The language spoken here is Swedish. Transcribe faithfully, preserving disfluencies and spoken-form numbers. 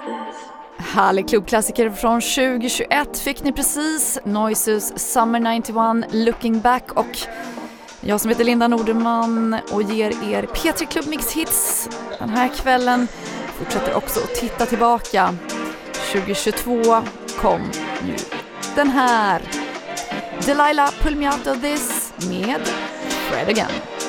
Härlig klubbklassiker från tjugohundratjugoett fick ni precis. Noises Summer nittioett, Looking Back, och jag som heter Linda Norderman och ger er P tre Club Mix Hits den här kvällen. Fortsätter också att titta tillbaka. tjugohundratjugotvå kom ju den här Delilah Pull Me Out of This med Fred Again.